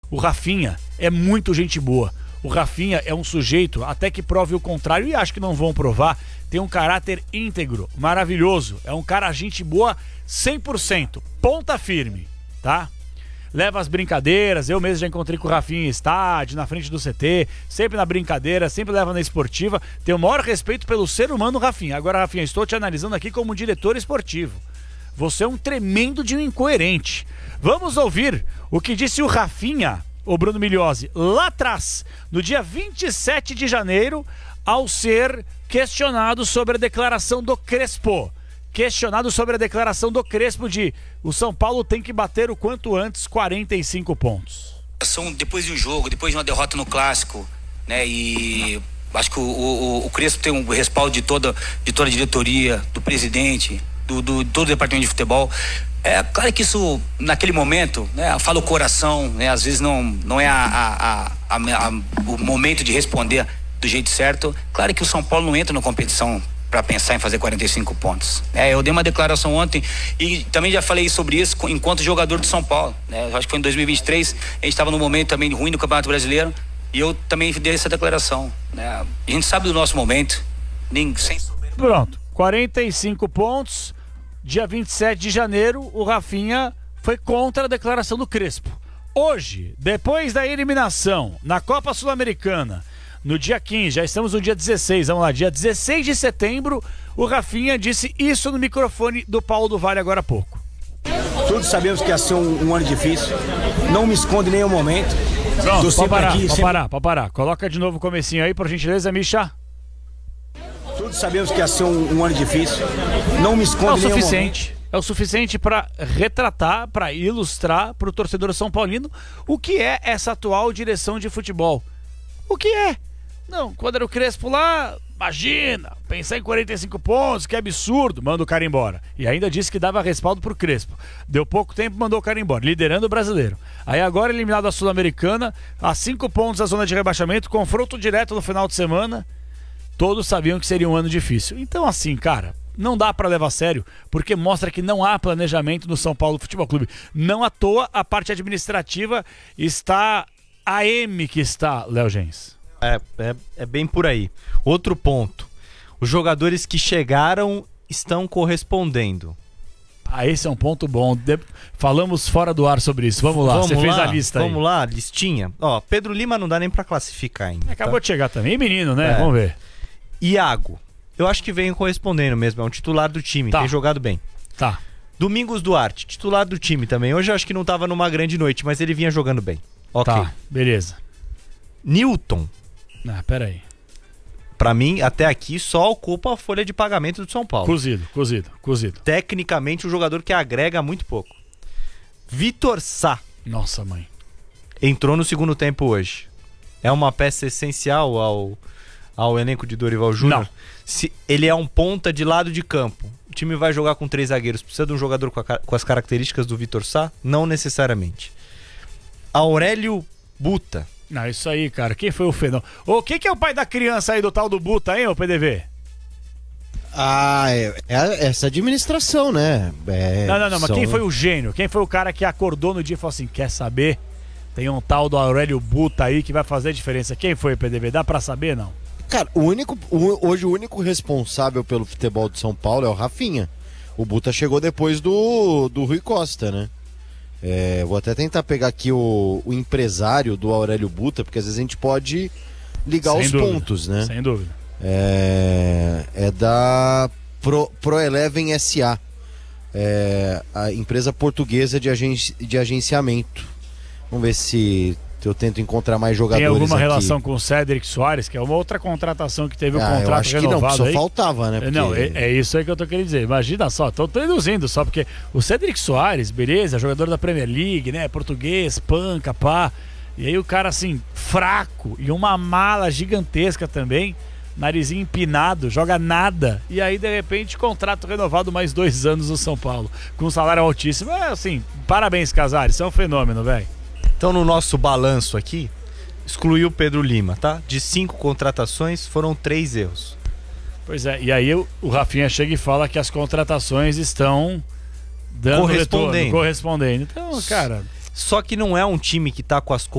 O Rafinha é muito gente boa. O Rafinha é um sujeito, até que prove o contrário, e acho que não vão provar, tem um caráter íntegro, maravilhoso. É um cara gente boa 100%, ponta firme, tá? Leva as brincadeiras, eu mesmo já encontrei com o Rafinha em estádio, na frente do CT, sempre na brincadeira, sempre leva na esportiva. Tenho o maior respeito pelo ser humano Rafinha. Agora, Rafinha, estou te analisando aqui como diretor esportivo. Você é um tremendo de um incoerente. Vamos ouvir o que disse o Rafinha, o Bruno Migliozzi, lá atrás, no dia 27 de janeiro, ao ser questionado sobre a declaração do Crespo. Questionado sobre a declaração do Crespo de o São Paulo tem que bater o quanto antes 45 pontos. Depois de um jogo, depois de uma derrota no Clássico, né, e acho que o Crespo tem um respaldo de toda a diretoria, do presidente, do todo o departamento de futebol. É claro que isso, naquele momento, né, fala o coração, né, às vezes não é o momento de responder do jeito certo. Claro que o São Paulo não entra na competição para pensar em fazer 45 pontos. Eu dei uma declaração ontem e também já falei sobre isso enquanto jogador do São Paulo. Eu acho que foi em 2023, a gente estava num momento também ruim no Campeonato Brasileiro e eu também dei essa declaração. A gente sabe do nosso momento. Pronto, 45 pontos. Dia 27 de janeiro, o Rafinha foi contra a declaração do Crespo. Hoje, depois da eliminação na Copa Sul-Americana, no dia 15, já estamos no dia 16, vamos lá, dia 16 de setembro, o Rafinha disse isso no microfone do Paulo do Vale agora há pouco. Todos sabemos que ia ser um ano difícil, não me escondo em nenhum momento. Pronto, pode parar. Coloca de novo o comecinho aí, por gentileza, Misha. Todos sabemos que ia ser um ano difícil, não me escondo em nenhum momento. É o suficiente para retratar, para ilustrar para o torcedor São Paulino o que é essa atual direção de futebol. O que é? Não, quando era o Crespo lá, imagina, pensar em 45 pontos, que absurdo, manda o cara embora. E ainda disse que dava respaldo pro Crespo. Deu pouco tempo, mandou o cara embora, liderando o brasileiro. Aí agora eliminado a Sul-Americana, a 5 pontos da zona de rebaixamento, confronto direto no final de semana. Todos sabiam que seria um ano difícil. Então assim, cara, não dá pra levar a sério, porque mostra que não há planejamento no São Paulo Futebol Clube. Não à toa a parte administrativa está a M que está, Léo Gens. É bem por aí. Outro ponto. Os jogadores que chegaram estão correspondendo. Esse é um ponto bom. Falamos fora do ar sobre isso. Vamos lá, você fez a lista aí. Vamos lá, listinha. Pedro Lima não dá nem pra classificar ainda. Acabou de chegar também, menino, né? Vamos ver. Iago, eu acho que vem correspondendo mesmo. É um titular do time, tem jogado bem. Tá. Domingos Duarte, titular do time também. Hoje eu acho que não tava numa grande noite, mas ele vinha jogando bem. Ok. Tá, beleza. Newton. Peraí. Pra mim, até aqui, só ocupa a folha de pagamento do São Paulo. Cozido. Tecnicamente, um jogador que agrega muito pouco. Vitor Sá. Nossa, mãe. Entrou no segundo tempo hoje. É uma peça essencial ao elenco de Dorival Júnior. Se ele é um ponta de lado de campo. O time vai jogar com 3 zagueiros. Precisa de um jogador com as características do Vitor Sá? Não necessariamente. Aurélio Buta. Não, isso aí, cara. Quem foi o fenômeno? Quem que é o pai da criança aí do tal do Buta, hein, ô PDV? Essa administração, né? Não, mas quem foi o gênio? Quem foi o cara que acordou no dia e falou assim, quer saber? Tem um tal do Aurélio Buta aí que vai fazer a diferença. Quem foi o PDV? Dá pra saber, não? Cara, hoje o único responsável pelo futebol de São Paulo é o Rafinha. O Buta chegou depois do Rui Costa, né? Vou até tentar pegar aqui o empresário do Aurélio Buta, porque às vezes a gente pode ligar os pontos, né? Sem dúvida. É da ProEleven SA, a empresa portuguesa de agenciamento. Vamos ver se eu tento encontrar mais jogadores. Tem alguma aqui. Relação com o Cédric Soares, que é uma outra contratação que teve o contrato eu acho renovado. Que não, só aí. faltava, né? Porque... Não, é isso aí que eu tô querendo dizer. Imagina só, tô induzindo só, porque o Cédric Soares, beleza, jogador da Premier League, né? Português, panca, pá. E aí o cara assim, fraco e uma mala gigantesca também, narizinho empinado, joga nada. E aí, de repente, contrato renovado mais 2 anos no São Paulo, com um salário altíssimo. Assim, parabéns, Casares, você é um fenômeno, velho. Então, no nosso balanço aqui, excluiu o Pedro Lima, tá? De 5 contratações, foram 3 erros. Pois é, e aí o Rafinha chega e fala que as contratações estão dando correspondendo. Então, cara... Só que não é um time que tá com as